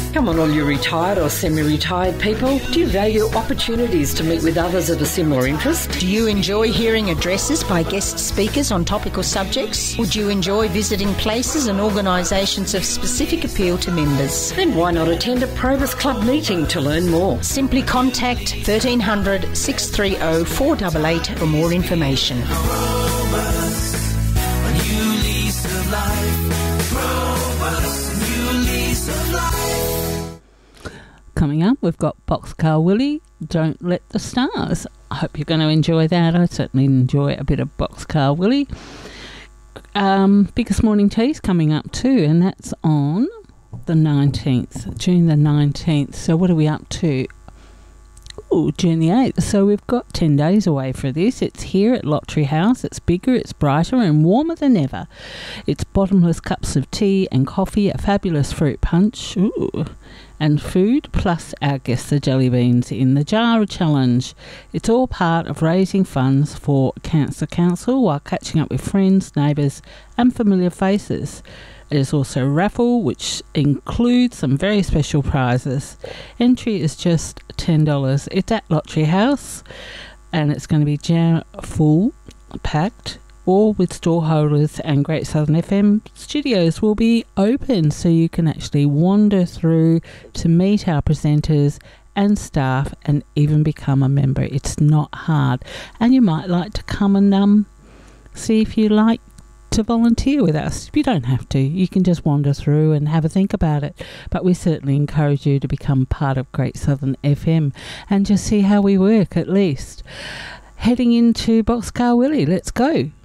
Come on, all you retired or semi-retired people. Do you value opportunities to meet with others of a similar interest? Do you enjoy hearing addresses by guest speakers on topical subjects? Would you enjoy visiting places and organisations of specific appeal to members? Then why not attend a Probus Club meeting to learn more? Simply contact 1300 630 488 for more information. Probus, a new lease of life. Probus, a new lease of life. Coming up, we've got Boxcar Willie, Don't Let the Stars. I hope you're going to enjoy that. I certainly enjoy a bit of Boxcar Willie. Biggest Morning Tea's coming up too, and that's on the 19th, June the 19th. So what are we up to? Ooh, June the 8th. So we've got 10 days away for this. It's here at Lottery House. It's bigger, it's brighter and warmer than ever. It's bottomless cups of tea and coffee, a fabulous fruit punch, and food, plus our Guess the Jelly Beans in the Jar challenge. It's all part of raising funds for Cancer Council while catching up with friends, neighbours and familiar faces. There's also a raffle, which includes some very special prizes. Entry is just $10. It's at Lottery House, and it's going to be jam full, packed, all with stall holders, and Great Southern FM studios will be open, so you can actually wander through to meet our presenters and staff and even become a member. It's not hard, and you might like to come and see if you like to volunteer with us. You don't have to. You can just wander through and have a think about it. But we certainly encourage you to become part of Great Southern FM and just see how we work at least. Heading into Boxcar Willie. Let's go.